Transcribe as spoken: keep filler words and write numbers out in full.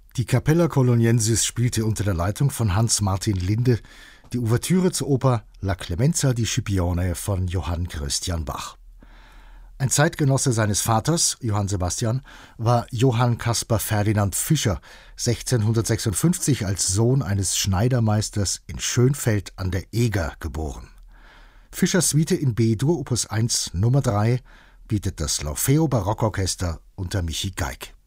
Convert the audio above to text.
Die Capella Coloniensis spielte unter der Leitung von Hans Martin Linde die Ouvertüre zur Oper La Clemenza di Scipione von Johann Christian Bach. Ein Zeitgenosse seines Vaters, Johann Sebastian, war Johann Caspar Ferdinand Fischer, sechzehnhundertsechsundfünfzig als Sohn eines Schneidermeisters in Schönfeld an der Eger geboren. Fischers Suite in B-Dur Opus eins Nummer drei bietet das L'Orfeo Barockorchester unter Michi Geig.